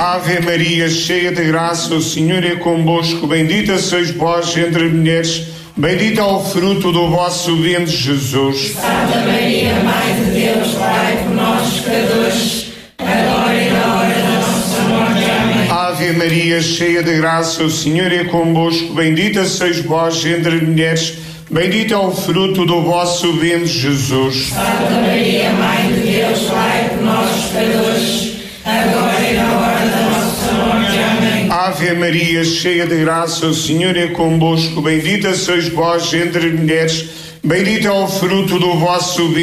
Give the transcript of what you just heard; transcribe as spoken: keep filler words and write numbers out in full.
Ave Maria, cheia de graça, o Senhor é convosco. Bendita sois vós entre as mulheres, bendito é o fruto do vosso ventre, Jesus. Santa Maria, Mãe de Deus, rogai por nós, pecadores, agora e na hora da nossa morte. Amém. Ave Maria, cheia de graça, o Senhor é convosco. Bendita sois vós entre as mulheres, bendito é o fruto do vosso ventre, Jesus. Santa Maria, Mãe de Deus, rogai por nós, pecadores, agora e na hora da nossa morte. Amém. Ave Maria, cheia de graça, o Senhor é convosco. Bendita sois vós entre as mulheres, bendito é o fruto do vosso ventre,